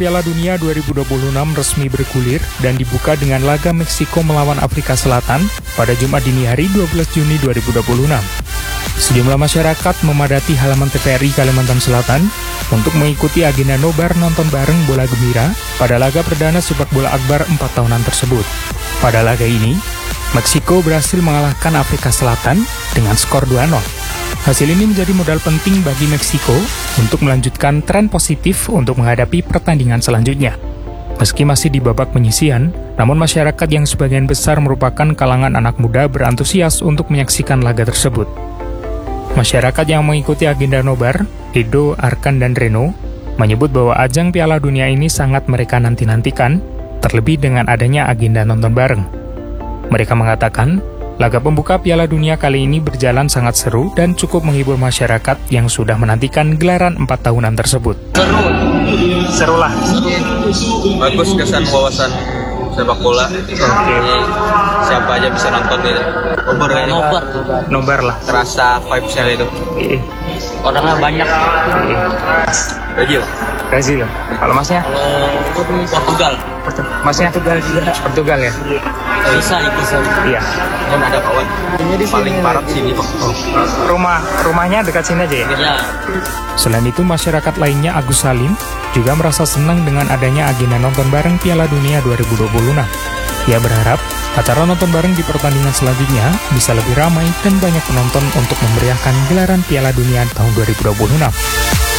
Piala Dunia 2026 resmi bergulir dan dibuka dengan laga Meksiko melawan Afrika Selatan pada Jumat dini hari 12 Juni 2026. Sejumlah masyarakat memadati halaman TVRI Kalimantan Selatan untuk mengikuti agenda nobar nonton bareng bola gembira pada laga perdana sepak bola akbar 4 tahunan tersebut. Pada laga ini, Meksiko berhasil mengalahkan Afrika Selatan dengan skor 2-0. Hasil ini menjadi modal penting bagi Meksiko untuk melanjutkan tren positif untuk menghadapi pertandingan selanjutnya. Meski masih di babak penyisihan, namun masyarakat yang sebagian besar merupakan kalangan anak muda berantusias untuk menyaksikan laga tersebut. Masyarakat yang mengikuti agenda nobar, Edo, Arkan, dan Reno, menyebut bahwa ajang Piala Dunia ini sangat mereka nanti-nantikan, terlebih dengan adanya agenda nonton bareng. Mereka mengatakan, laga pembuka Piala Dunia kali ini berjalan sangat seru dan cukup menghibur masyarakat yang sudah menantikan gelaran 4 tahunan tersebut. Seru lah. Bagus kesan wawasan sepak bola. Oke. Siapa aja bisa nonton gitu. Nobar lah. Terasa vibes-nya itu. Orangnya banyak. Brazil. Kalau masnya? Portugal. Masnya Portugal ya? Bisa. Iya. Dan ada kawan. Paling parah sini. Rumahnya dekat sini aja ya? Iya. Selain itu, masyarakat lainnya Agus Salim juga merasa senang dengan adanya agenda nonton bareng Piala Dunia 2026. Ia berharap acara nonton bareng di pertandingan selanjutnya bisa lebih ramai dan banyak penonton untuk memeriahkan gelaran Piala Dunia tahun 2026.